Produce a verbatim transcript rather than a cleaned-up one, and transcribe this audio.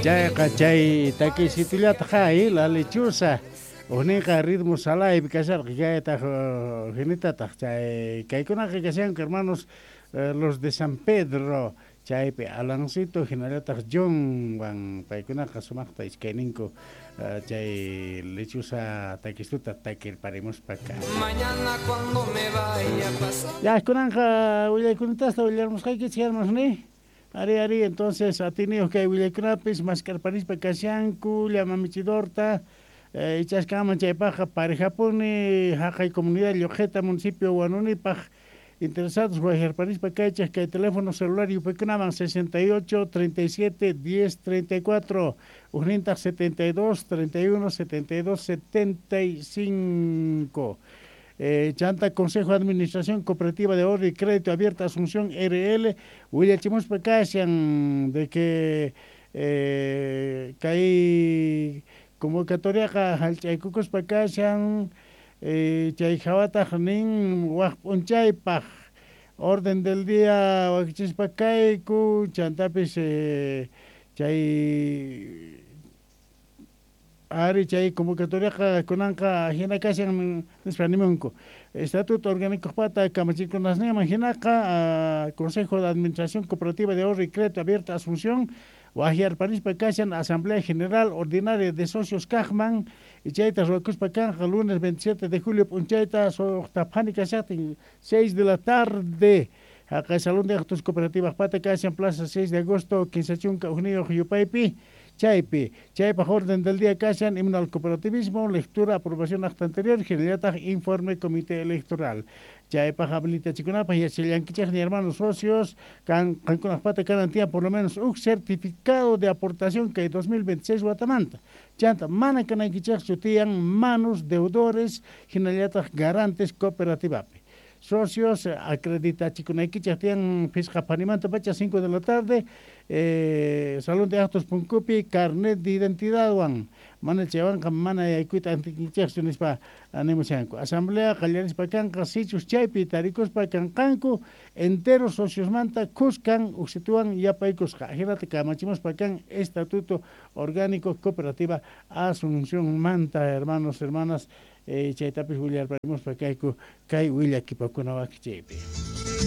Chay chay taki situllata hay la lechuza. Unica ritmo salai bicasar que ta genita ta chay kaikuna que sean hermanos eh, los de San Pedro. Chay pe alancito generata John van paikuna kasumakta iskaininko chay lechuza takistuta takir paremos para acá. Mañana cuando me vaya a pasar. Ya kunanja uya kuntas ta uya muskai que chiarmas ni. Ari ari entonces a tenido que uya kunapis maskar paris pa kasyanku llama michidorta ichas kama chay paja pareja pone jaja comunidad Llojeta municipio Guanuni paj interesados guajar paris pa cachas que teléfono celular y pecunaban sesenta y ocho, treinta y siete, diez, treinta y cuatro, uninta setenta y dos, treinta y uno, setenta y dos, setenta y cinco. Eh, Chanta Consejo de Administración Cooperativa de Ahorro y Crédito Abierta Asunción R L, William Chimus Pecasian, de que eh, caí convocatoria al Chaycucos Pecasian, Chayjawata Janin, Huapunchaypaj, orden del día, Huachispacaicu, Chantapis, Chay. Ari chay convocatoria kunanka hinakasian nispranimunko. Estatuto orgánico pata kamachiko nasne imaginaka Consejo de Administración Cooperativa de Ahorro y Crédito Abierta Asunción Guajiar París Pacasian Asamblea General Ordinaria de Socios Cajman y Chaita Rocus Pacanja lunes veintisiete de julio Punchaita Sochtapánica seis de la tarde. Acá Salón de Actos Cooperativas Pata Casian Plaza seis de agosto quince chunca Unido Yupaipi. Chaypi, Chaypa orden del día Casian, himno al cooperativismo, lectura, aprobación acta anterior, generata, informe, comité electoral. Chaypa habilita chikunapa y achilanquichas ni hermanos socios, can con pata garantía por lo menos un certificado de aportación que dos mil veintiséis Guatamanta. Chanta, mana canaiquichas chutian manos deudores, generata garantes cooperativapi. Socios, acredita chikunaiquichas tian fisca panimanta pacha cinco de la tarde. Eh, Salón de Actos Puncupi, carnet de identidad, wan, mana chevan, mana yaikuita antiquichacciones pa anemuchanco. Asamblea, Calianes pa canca, sichus chaypi, taricos pa cancanco, enteros socios manta, cuscan, uxituan, yapaicos, jajirate, camachimos pa can, estatuto orgánico, cooperativa, Asunción Manta, hermanos, hermanas, eh, chaytapis, William, parimos pa caico, cai, William, kipakuna, chaypi.